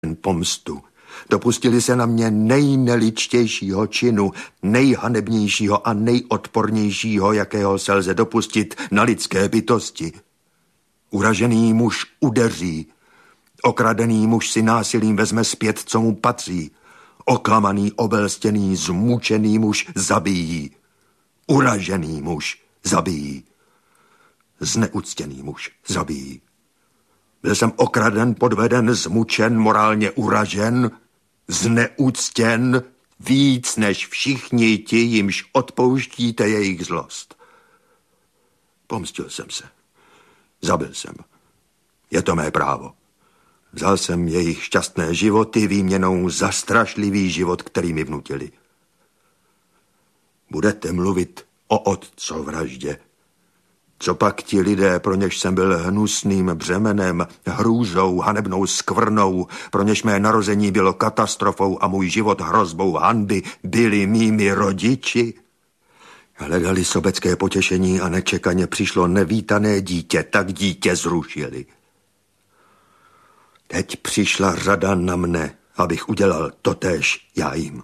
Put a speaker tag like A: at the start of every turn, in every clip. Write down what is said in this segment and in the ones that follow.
A: pomstu. Dopustili se na mě nejneličtějšího činu, nejhanebnějšího a nejodpornějšího, jakého se lze dopustit na lidské bytosti. Uražený muž udeří, okradený muž si násilím vezme zpět, co mu patří. Oklamaný, obelstěný, zmučený muž zabíjí. Uražený muž zabíjí. Zneuctěný muž zabíjí. Byl jsem okraden, podveden, zmučen, morálně uražen, zneuctěn víc než všichni ti, jimž odpouštíte jejich zlost. Pomstil jsem se. Zabil jsem. Je to mé právo. Vzal jsem jejich šťastné životy výměnou za strašlivý život, který mi vnutili. Budete mluvit o otcovraždě. Co pak ti lidé, pro něž jsem byl hnusným břemenem, hrůzou, hanebnou skvrnou, pro něž mé narození bylo katastrofou a můj život hrozbou hanby, byli mými rodiči? Hledali sobecké potěšení a nečekaně přišlo nevítané dítě, tak dítě zrušili. Teď přišla řada na mne, abych udělal totéž já jim.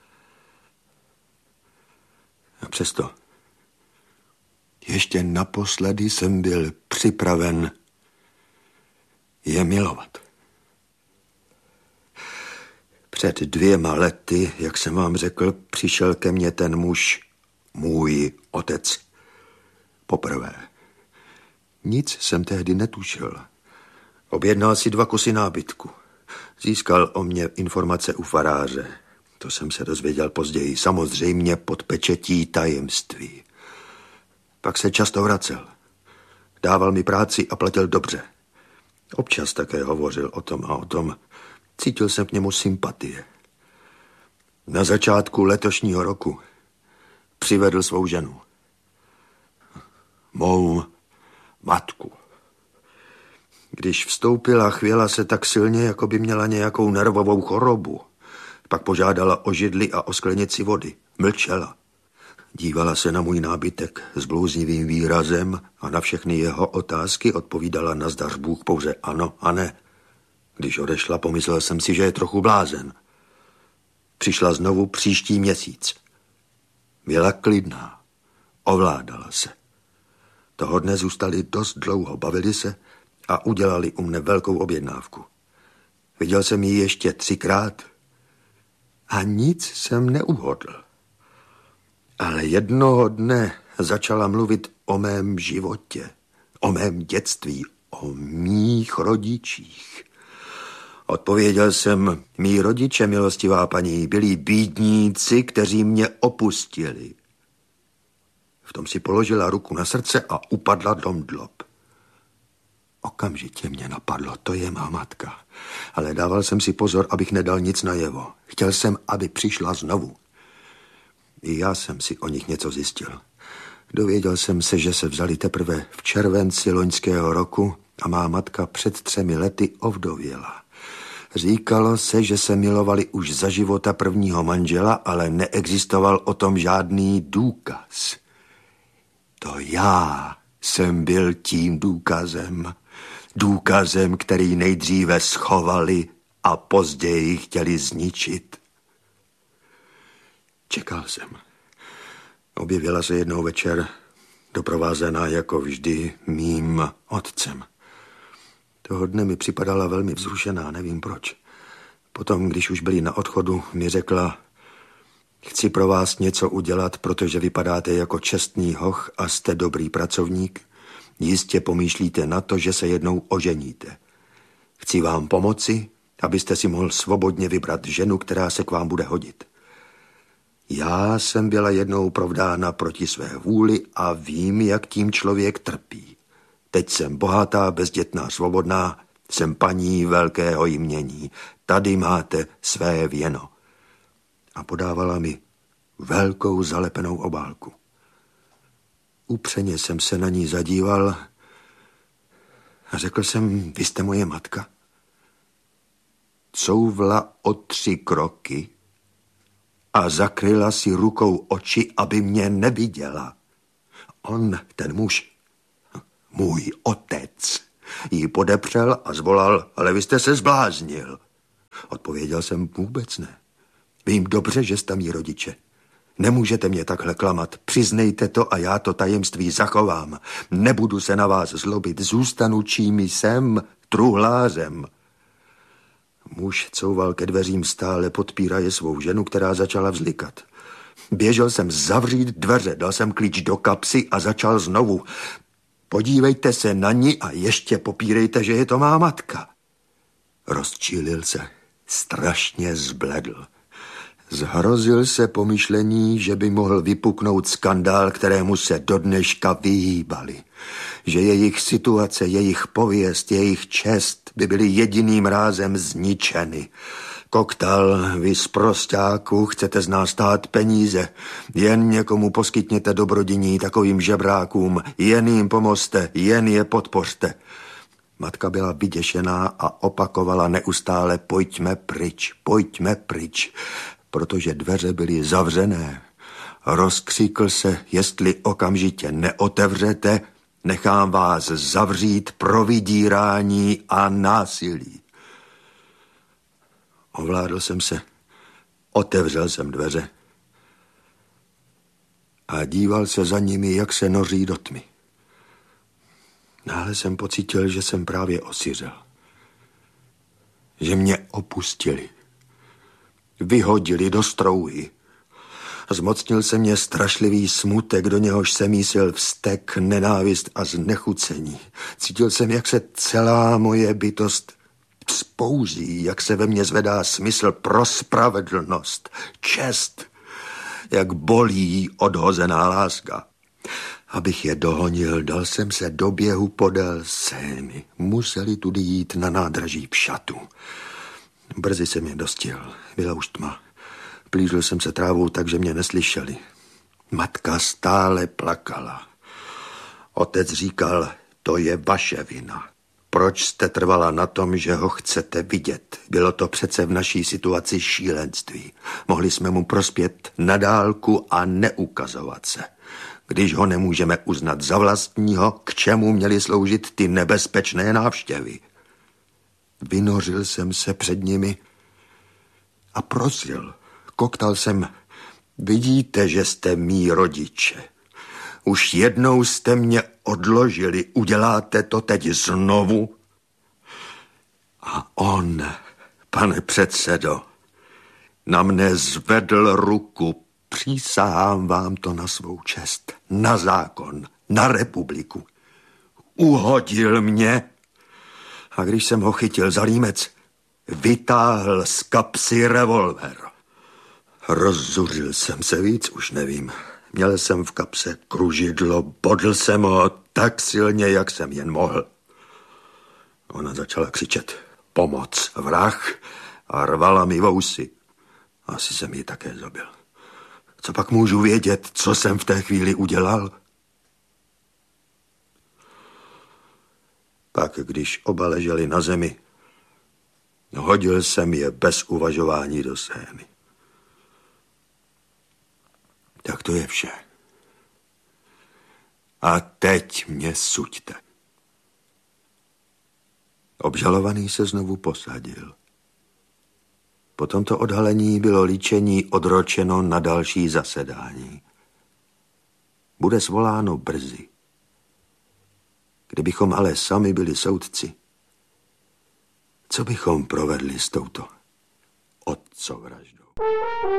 A: A přesto ještě naposledy jsem byl připraven je milovat. Před 2 lety, jak jsem vám řekl, přišel ke mně ten muž, můj otec. Poprvé. Nic jsem tehdy netušil. Objednal si 2 kusy nábytku. Získal o mě informace u faráře. To jsem se dozvěděl později, samozřejmě pod pečetí tajemství. Pak se často vracel. Dával mi práci a platil dobře. Občas také hovořil o tom a o tom. Cítil jsem k němu sympatie. Na začátku letošního roku přivedl svou ženu. Mou matku. Když vstoupila, chvěla se tak silně, jako by měla nějakou nervovou chorobu. Pak požádala o židli a o sklenici vody. Mlčela. Dívala se na můj nábytek s blouznivým výrazem a na všechny jeho otázky odpovídala nazdař Bůh pouze ano a ne. Když odešla, pomyslel jsem si, že je trochu blázen. Přišla znovu příští měsíc. Byla klidná. Ovládala se. Toho dne zůstali dost dlouho, bavili se a udělali u mne velkou objednávku. Viděl jsem ji ještě 3krát a nic jsem neuhodl. Ale jednoho dne začala mluvit o mém životě, o mém dětství, o mých rodičích. Odpověděl jsem, mí rodiče, milostivá paní, byli bídníci, kteří mě opustili. V tom si položila ruku na srdce a upadla do mdlob. Okamžitě mě napadlo, to je má matka. Ale dával jsem si pozor, abych nedal nic najevo. Chtěl jsem, aby přišla znovu. I já jsem si o nich něco zjistil. Dověděl jsem se, že se vzali teprve v červenci loňského roku a má matka před 3 lety ovdověla. Říkalo se, že se milovali už za života prvního manžela, ale neexistoval o tom žádný důkaz. To já jsem byl tím důkazem. Důkazem, který nejdříve schovali a později chtěli zničit. Čekal jsem. Objevila se jednou večer, doprovázená jako vždy mým otcem. Toho dne mi připadala velmi vzrušená, nevím proč. Potom, když už byli na odchodu, mi řekla, chci pro vás něco udělat, protože vypadáte jako čestný hoch a jste dobrý pracovník. Jistě pomýšlíte na to, že se jednou oženíte. Chci vám pomoci, abyste si mohl svobodně vybrat ženu, která se k vám bude hodit. Já jsem byla jednou provdána proti své vůli a vím, jak tím člověk trpí. Teď jsem bohatá, bezdětná, svobodná, jsem paní velkého jmění. Tady máte své věno. A podávala mi velkou zalepenou obálku. Upřeně jsem se na ní zadíval a řekl jsem, vy jste moje matka. Couvla o 3 kroky a zakryla si rukou oči, aby mě neviděla. On, ten muž, můj otec, ji podepřel a zvolal, ale vy jste se zbláznil. Odpověděl jsem: vůbec ne. Vím dobře, že jste mí rodiče. Nemůžete mě takhle klamat. Přiznejte to a já to tajemství zachovám. Nebudu se na vás zlobit. Zůstanu čím jsem, truhlářem. Muž couval ke dveřím, stále podpíraje svou ženu, která začala vzlikat. Běžel jsem zavřít dveře, dal jsem klíč do kapsy a začal znovu. Podívejte se na ní a ještě popírejte, že je to má matka. Rozčílil se, strašně zbledl. Zhrozil se pomyšlení, že by mohl vypuknout skandál, kterému se do dneška vyhýbali. Že jejich situace, jejich pověst, jejich čest by byly jediným rázem zničeny. Koktal, vy sprosťáku, chcete z nás stát peníze. Jen někomu poskytněte dobrodiní takovým žebrákům. Jen jim pomozte, jen je podpořte. Matka byla vyděšená a opakovala neustále: pojďme pryč, protože dveře byly zavřené. Rozkřikl se: jestli okamžitě neotevřete, nechám vás zavřít pro vydírání a násilí. Ovládl jsem se, otevřel jsem dveře a díval se za nimi, jak se noří do tmy. Náhle jsem pocítil, že jsem právě osiřel. Že mě opustili. Vyhodili do strouhy. Zmocnil se mě strašlivý smutek, do něhož se mísil vztek, nenávist a znechucení. Cítil jsem, jak se celá moje bytost vzpouzí, jak se ve mně zvedá smysl pro spravedlnost, čest, jak bolí odhozená láska. Abych je dohonil, dal jsem se do běhu podél Seiny. Museli tudy jít na nádraží v šatu. Brzy jsem je dostihl. Byla už tma. Plížil jsem se trávou tak, že mě neslyšeli. Matka stále plakala. Otec říkal: to je vaše vina. Proč jste trvala na tom, že ho chcete vidět? Bylo to přece v naší situaci šílenství. Mohli jsme mu prospět na dálku a neukazovat se. Když ho nemůžeme uznat za vlastního, k čemu měly sloužit ty nebezpečné návštěvy? Vynořil jsem se před nimi a prosil. Koktal jsem: vidíte, že jste mí rodiče. Už jednou jste mě odložili, uděláte to teď znovu? A on, pane předsedo, na mne zvedl ruku. Přísahám vám to na svou čest, na zákon, na republiku. Uhodil mě a když jsem ho chytil za límec, vytáhl z kapsy revolver. Rozzuřil jsem se víc, už nevím. Měl jsem v kapse kružidlo, bodl jsem ho tak silně, jak jsem jen mohl. Ona začala křičet: pomoc, vrah, a rvala mi vousy. Asi jsem ji také zabil. Co pak můžu vědět, co jsem v té chvíli udělal? Pak, když oba leželi na zemi, hodil jsem je bez uvažování do Seiny. Tak to je vše. A teď mě suďte. Obžalovaný se znovu posadil. Po tomto odhalení bylo líčení odročeno na další zasedání. Bude svoláno brzy. Kdybychom ale sami byli soudci, co bychom provedli s touto otcovraždou?